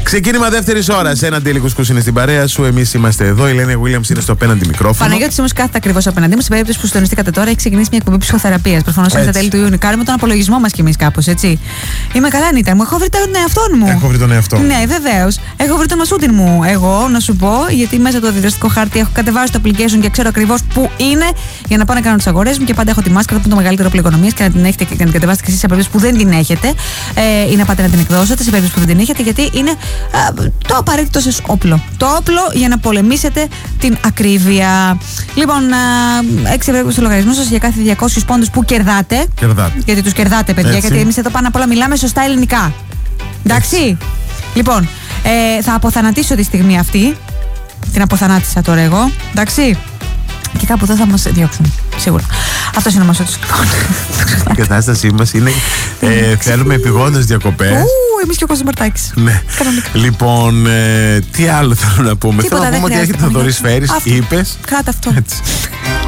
Ξεκίνημα δεύτερη ώρα. Ένα αντίλικο είναι στην παρέα σου. Εμείς είμαστε εδώ. Η Λένια Williams είναι στο απέναντι μικρόφωνο. Παναγιώτης όμως κάθεται ακριβώς απέναντί μου. Σε περίπτωση που συντονιστήκατε τώρα, έχει ξεκινήσει μια εκπομπή ψυχοθεραπείας. Προφανώς είναι στα τέλη του Ιούνιου. Κάνουμε τον απολογισμό μας κι εμείς κάπως, έτσι. Είμαι καλά, Νίτα μου. Έχω βρει τον εαυτό μου. Έχω βρει τον εαυτό μου. Ναι, βεβαίως. Έχω βρει τον Μασούτιν μου. Εγώ, να σου πω, γιατί μέσα από το διδραστικό χάρτη έχω κατεβάσει το application και ξέρω ακριβώς πού είναι για να πάω να κάνω τις αγορές μου και πάντα έχω τη μάσκα που είναι το μεγαλύτερο πληγονομίας και να την έχετε και να την κατεβάσετε και εσείς σε περίπτωση που δεν την έχετε ή να πάτε να την εκδώσετε σε περίπτωση που δεν την έχετε, γιατί είναι το απαραίτητο σας όπλο. Το όπλο για να πολεμήσετε την ακρίβεια. Λοιπόν, 6 ευρώ στο λογαριασμό σας για κάθε 200 πόντους που κερδάτε. Γιατί τους κερδάτε, παιδιά, έτσι. γιατί εμείς εδώ πάνω απ' όλα μιλάμε σωστά ελληνικά. Εντάξει. Έτσι. Λοιπόν, θα αποθανατήσω τη στιγμή αυτή. Την αποθανάτησα τώρα εγώ. Εντάξει. Και κάπου εδώ θα μας διώξουν. Σίγουρα. Αυτός είναι ο Μασότης, λοιπόν. Η κατάστασή μας είναι. Θέλουμε επειγόντως διακοπές. Εμείς και ο Κώστας Μαρτάκης. Ναι. Λοιπόν, τι άλλο θέλω να πούμε. Τίποτα, θέλω να πούμε ότι έρχεται να το ρησφαίρεις. Είπες. Κράτα αυτό. Έτσι.